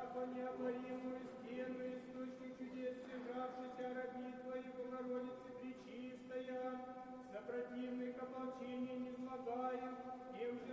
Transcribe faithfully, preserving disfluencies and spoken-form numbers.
яко необоримую стену, источник чудес, сжавшийся раби Твоей, Богородицы Пречистая, сопротивных ополчений не злагаем, тем же